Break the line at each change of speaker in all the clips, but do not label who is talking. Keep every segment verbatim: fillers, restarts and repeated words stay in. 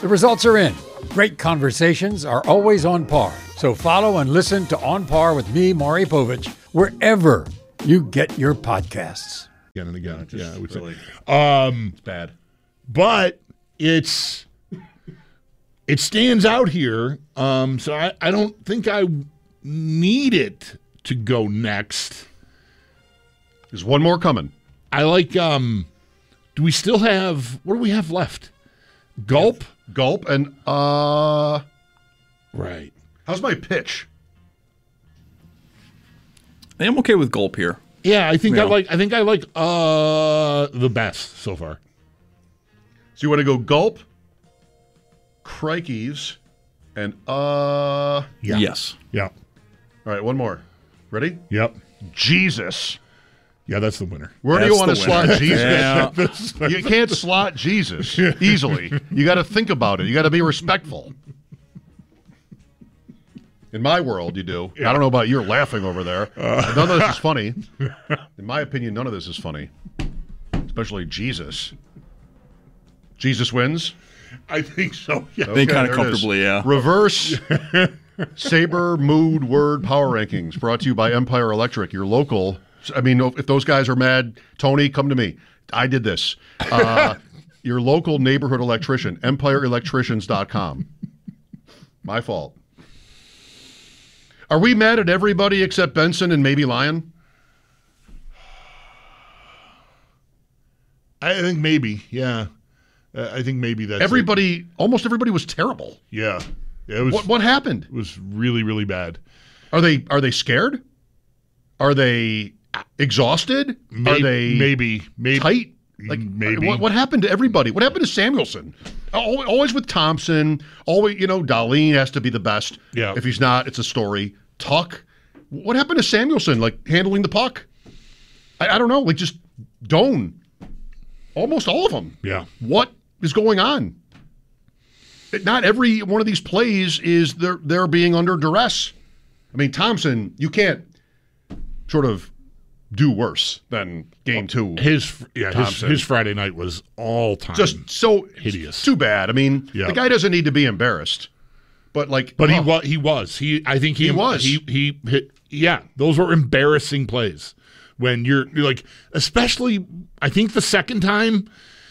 The results are in. Great conversations are always on par. So follow and listen to On Par with me, Maury Povich, wherever you get your podcasts.
Again and again.
No, just
yeah, I would
really,
say. Um,
it's bad.
But it's it stands out here. Um, so I, I don't think I need it to go next.
There's one more coming.
I like, um, do we still have, what do we have left? Gulp?
Gulp and, uh,
right.
How's my pitch?
I'm okay with Gulp here.
Yeah, I think
Yeah.
I like, I think I like, uh, the best so far.
So you want to go Gulp, Crikeys, and, uh,
Yeah.
Yes.
Yeah.
all right, one more. Ready?
Yep.
Jesus.
Yeah, that's the winner.
Where do
That's
you want to
the
slot
winner.
Jesus?
Yeah.
You can't slot Jesus easily. You got to think about it. You got to be respectful. In my world, you do. I don't know about you. You're laughing over there. None of this is funny. In my opinion, none of this is funny. Especially Jesus. Jesus wins?
I think so. Yeah.
I think kind
there
of
it is.
comfortably, yeah.
Reverse Saber Mood Word Power Rankings brought to you by Empire Electric, your local. I mean, if those guys are mad, Tony, come to me. I did this. Uh, your local neighborhood electrician, empire electricians dot com. My fault. Are we mad at everybody except Benson and maybe Lyon?
I think maybe, yeah. Uh, I think maybe that's
Everybody, it. almost everybody was terrible.
Yeah. It was,
What what happened?
It was really, really bad.
Are they are they scared? Are they exhausted?
Maybe,
are they
maybe, maybe
tight? Like
maybe.
What, what happened to everybody? What happened to Samuelson? Al- Always with Thompson. Always, you know, Darlene has to be the best.
Yeah.
If he's not, it's a story. Tuck. What happened to Samuelson? Like handling the puck? I, I don't know. Like just Doan. Almost all of them.
Yeah.
What is going on? Not every one of these plays is they're they're being under duress. I mean, Thompson, you can't sort of do worse than game two.
His yeah, his,
Thompson.
his Friday night was all time.
Just so
hideous.
Too bad. I mean,
Yeah.
the guy doesn't need to be embarrassed. But like,
But he
oh,
was. He was. He. I think he,
He was.
He. He. Hit, yeah. Those were embarrassing plays. When you're, you're like, especially, I think the second time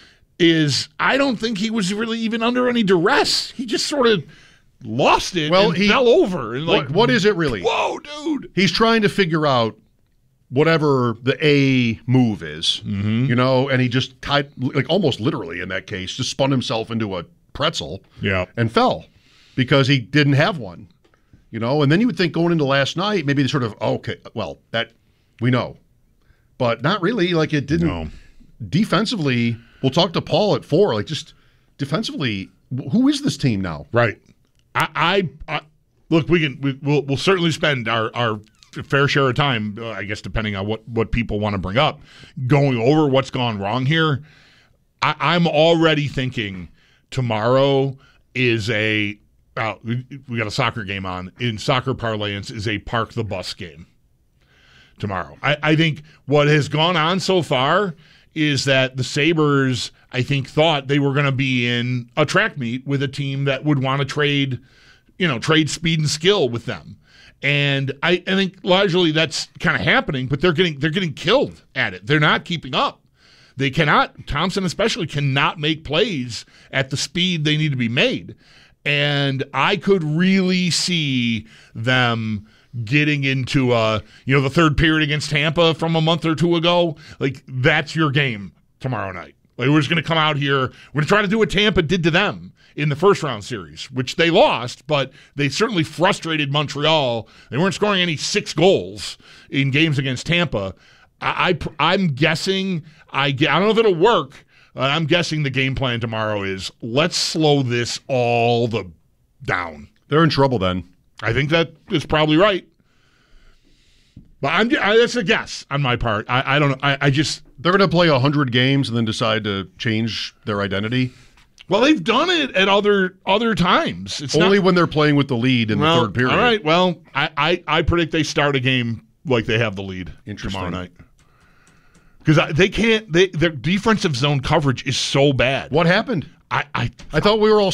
is I don't think he was really even under any duress. He just sort of lost it.
Well,
and
he
fell over. And like,
what, what is it really?
Whoa, dude!
He's trying to figure out whatever the A move is,
Mm-hmm.
you know, and he just tied, like almost literally in that case, just spun himself into a pretzel
Yeah.
and fell because he didn't have one, you know. And then you would think going into last night, maybe they sort of, okay, well, that we know. But not really. Like it didn't.
No.
Defensively, we'll talk to Paul at four. Like just defensively, who is this team now?
Right. I, I, I look. We can. We, we'll. We'll certainly spend our our fair share of time. Uh, I guess depending on what what people want to bring up, going over what's gone wrong here. I, I'm already thinking tomorrow is a. Uh, we, we got a soccer game on. In soccer parlance, is a park the bus game tomorrow. I, I think what has gone on so far is that the Sabres, I think, thought they were going to be in a track meet with a team that would want to trade, you know, trade speed and skill with them. And I, I think largely that's kind of happening, but they're getting they're getting killed at it. They're not keeping up. They cannot, Thompson especially, cannot make plays at the speed they need to be made. And I could really see them getting into uh you know the third period against Tampa from a month or two ago. Like that's your game tomorrow night. Like we're just going to come out here. We're going to try to do what Tampa did to them in the first round series, which they lost, but they certainly frustrated Montreal. They weren't scoring any six goals in games against Tampa. I, I I'm guessing I get, I don't know if it'll work. Uh, I'm guessing the game plan tomorrow is let's slow this all the down.
They're in trouble then.
I think that is probably right. But I'm I, that's a guess on my part. I, I don't know. I, I just
They're going to play one hundred games and then decide to change their identity.
well, they've done it at other other times. It's
Only
not,
when they're playing with the lead in
well,
the third period.
All right. Well, I, I, I predict they start a game like they have the lead
Interesting.
tomorrow night. Because they can't. They, their defensive zone coverage is so bad.
What happened?
I, I
I thought we were all